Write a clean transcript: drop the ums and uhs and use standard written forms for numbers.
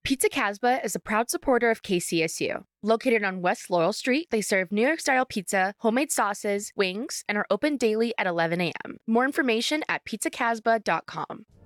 Pizza Casbah is a proud supporter of KCSU. Located on West Laurel Street, they serve New York-style pizza, homemade sauces, wings, and are open daily at 11 a.m. More information at pizzacasbah.com.